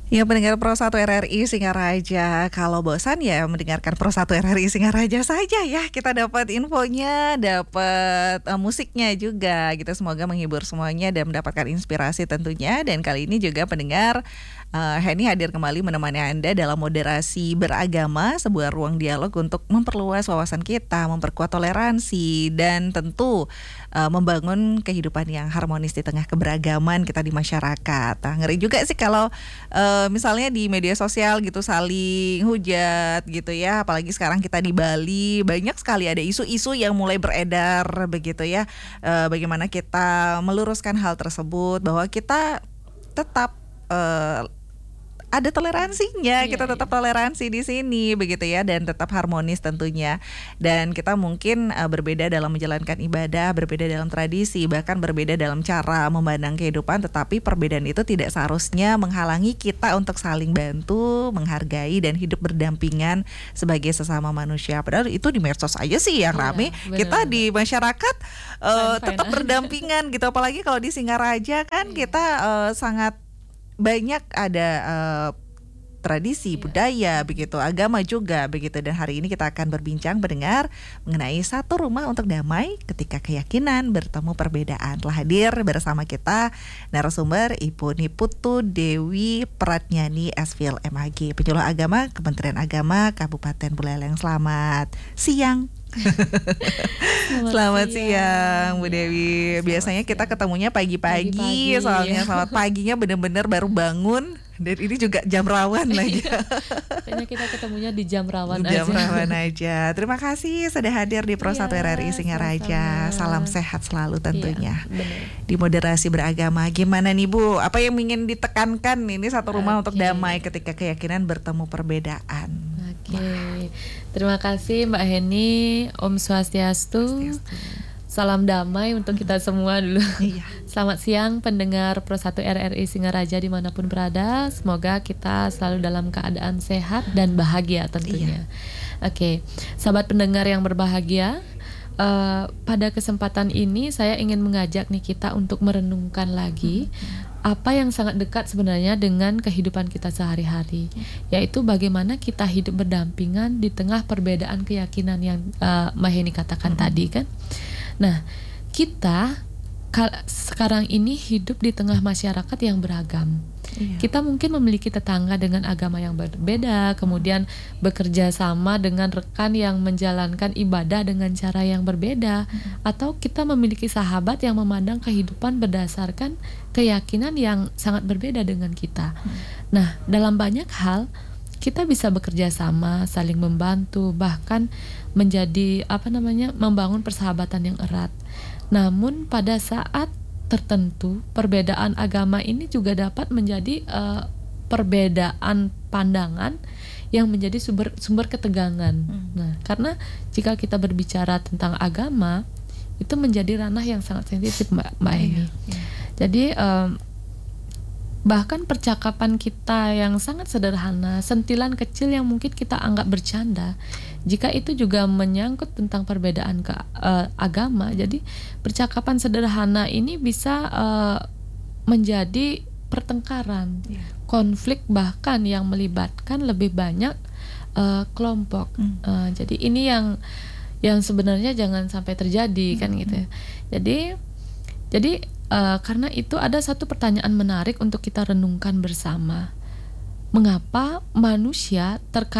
Ya, pendengar Pro 1 RRI Singaraja, kalau bosan ya mendengarkan Pro 1 RRI Singaraja saja ya. Kita dapat infonya, dapat musiknya juga gitu. Semoga menghibur semuanya dan mendapatkan inspirasi tentunya. Dan kali ini juga pendengar, Henny hadir kembali menemani Anda dalam moderasi beragama, sebuah ruang dialog untuk memperluas wawasan kita, memperkuat toleransi, dan tentu membangun kehidupan yang harmonis di tengah keberagaman kita di masyarakat. Nah, ngeri juga sih kalau misalnya di media sosial gitu saling hujat gitu ya, apalagi sekarang kita di Bali banyak sekali ada isu-isu yang mulai beredar begitu ya. Bagaimana kita meluruskan hal tersebut bahwa kita tetap ada toleransinya, kita tetap toleransi di sini begitu ya, dan tetap harmonis tentunya. Dan kita mungkin berbeda dalam menjalankan ibadah, berbeda dalam tradisi, bahkan berbeda dalam cara memandang kehidupan, tetapi perbedaan itu tidak seharusnya menghalangi kita untuk saling bantu, menghargai dan hidup berdampingan sebagai sesama manusia. Padahal itu di medsos aja sih yang rame. Kita di masyarakat tetap berdampingan gitu, apalagi kalau di Singaraja kan kita sangat banyak ada tradisi, budaya begitu, agama juga begitu. Dan hari ini kita akan berbincang mendengar mengenai satu rumah untuk damai ketika keyakinan bertemu perbedaan. Telah hadir bersama kita narasumber Ibu Niputu Dewi Pratnyani Esfil MAG, penyuluh agama Kementerian Agama Kabupaten Buleleng. Selamat siang. Selamat siang Bu Dewi. Biasanya kita ketemunya pagi-pagi, soalnya selamat paginya benar-benar baru bangun. Dan ini juga jam rawan lagi. Kayaknya kita ketemunya di jam rawan aja. Jam rawan aja. Terima kasih sudah hadir di Pro 1 RRI Singaraja. Salam sehat selalu tentunya. Di moderasi beragama. Gimana nih Bu? Apa yang ingin ditekankan ini satu rumah untuk damai ketika keyakinan bertemu perbedaan? Oke. Terima kasih Mbak Henny. Om Swastiastu. Salam damai untuk kita semua dulu. Selamat siang pendengar Pro 1 RRI Singaraja dimanapun berada. Semoga kita selalu dalam keadaan sehat dan bahagia tentunya. Oke, sahabat pendengar yang berbahagia, pada kesempatan ini saya ingin mengajak nih kita untuk merenungkan lagi apa yang sangat dekat sebenarnya dengan kehidupan kita sehari-hari, yaitu bagaimana kita hidup berdampingan di tengah perbedaan keyakinan yang Mbak Henny katakan tadi kan. Nah, kita sekarang ini hidup di tengah masyarakat yang beragam. Kita mungkin memiliki tetangga dengan agama yang berbeda, kemudian bekerja sama dengan rekan yang menjalankan ibadah dengan cara yang berbeda, atau kita memiliki sahabat yang memandang kehidupan berdasarkan keyakinan yang sangat berbeda dengan kita. Nah, dalam banyak hal kita bisa bekerja sama, saling membantu, bahkan menjadi membangun persahabatan yang erat. Namun pada saat tertentu perbedaan agama ini juga dapat menjadi perbedaan pandangan yang menjadi sumber ketegangan. Nah, karena jika kita berbicara tentang agama itu menjadi ranah yang sangat sensitif Mbak Henny. Jadi bahkan percakapan kita yang sangat sederhana, sentilan kecil yang mungkin kita anggap bercanda, jika itu juga menyangkut tentang perbedaan agama, jadi percakapan sederhana ini bisa menjadi pertengkaran, konflik bahkan yang melibatkan lebih banyak kelompok. Jadi ini yang sebenarnya jangan sampai terjadi kan gitu ya. Jadi karena itu ada satu pertanyaan menarik untuk kita renungkan bersama. Mengapa manusia terkadang